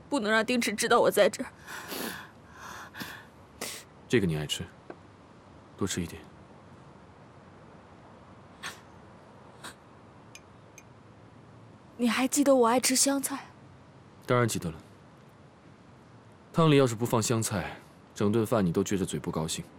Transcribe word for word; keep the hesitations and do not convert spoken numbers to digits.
不能让丁池知道我在这儿。 这个你爱吃，多吃一点。 你还记得我爱吃香菜？ 当然记得了。汤里要是不放香菜，整顿饭你都撅着嘴不高兴。